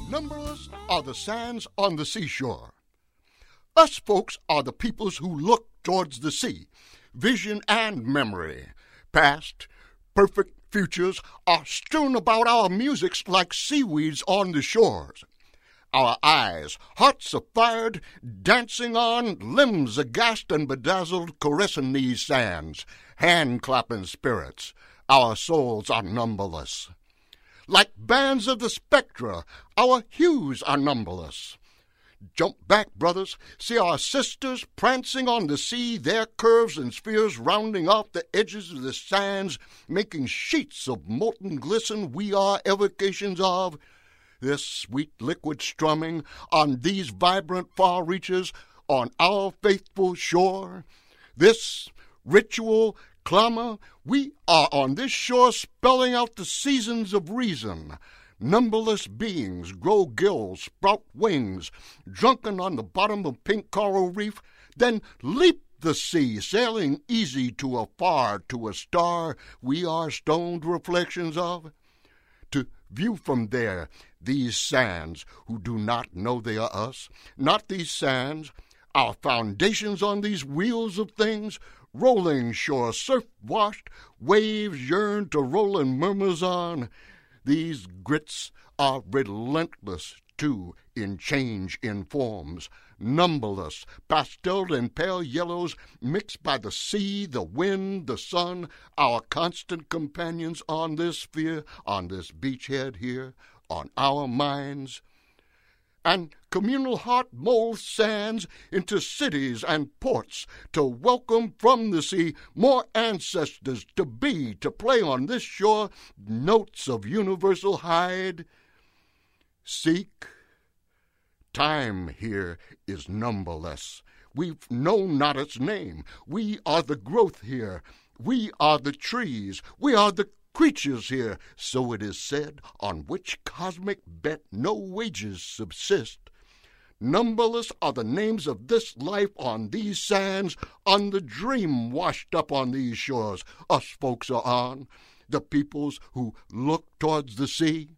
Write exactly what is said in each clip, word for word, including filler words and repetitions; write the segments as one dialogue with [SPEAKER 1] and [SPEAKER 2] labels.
[SPEAKER 1] Numberless are the sands on the seashore. Us folks are the peoples who look towards the sea. Vision and memory, past, perfect futures, are strewn about our musics like seaweeds on the shores. Our eyes, hearts affired, dancing on, limbs aghast and bedazzled, caressing these sands, hand-clapping spirits. Our souls are numberless. Like bands of the spectra, our hues are numberless. Jump back, brothers, see our sisters prancing on the sea, their curves and spheres rounding off the edges of the sands, making sheets of molten glisten we are evocations of. This sweet liquid strumming on these vibrant far reaches on our faithful shore. This ritual clamor, we are on this shore spelling out the seasons of reason. Numberless beings grow gills, sprout wings, drunken on the bottom of pink coral reef, then leap the sea, sailing easy to afar, to a star we are stoned reflections of. To view from there these sands who do not know they are us, not these sands, our foundations on these wheels of things, rolling shore, surf-washed, waves yearn to roll in murmurs on. These grits are relentless, too, in change in forms, numberless, pastel and pale yellows mixed by the sea, the wind, the sun, our constant companions on this sphere, on this beachhead here, on our minds. And communal heart molds sands into cities and ports to welcome from the sea more ancestors to be, to play on this shore notes of universal hide. Seek. Time here is numberless. We've known not its name. We are the growth here. We are the trees. We are the creatures here, so it is said, on which cosmic bet no wages subsist. Numberless are the names of this life on these sands, on the dream washed up on these shores us folks are on, the peoples who look towards the sea.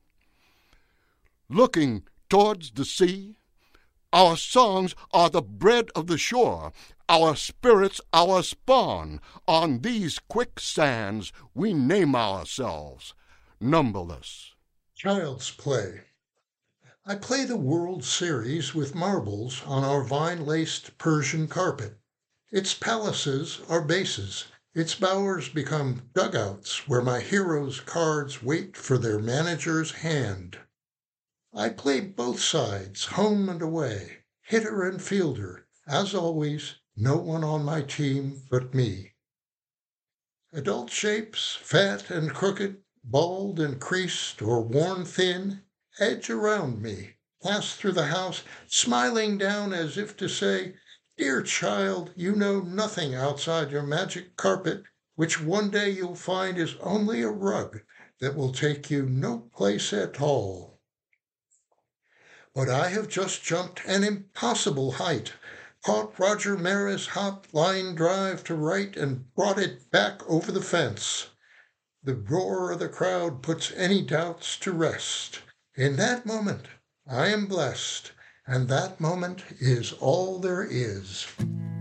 [SPEAKER 1] Looking towards the sea, our songs are the bread of the shore, our spirits our spawn. On these quick sands we name ourselves, numberless.
[SPEAKER 2] Child's play. I play the World Series with marbles on our vine-laced Persian carpet. Its palaces are bases, its bowers become dugouts where my heroes' cards wait for their manager's hand. I play both sides, home and away, hitter and fielder, as always, no one on my team but me. Adult shapes, fat and crooked, bald and creased or worn thin, edge around me, pass through the house, smiling down as if to say, "Dear child, you know nothing outside your magic carpet, which one day you'll find is only a rug that will take you no place at all." But I have just jumped an impossible height, caught Roger Maris' hot line drive to right and brought it back over the fence. The roar of the crowd puts any doubts to rest. In that moment, I am blessed, and that moment is all there is.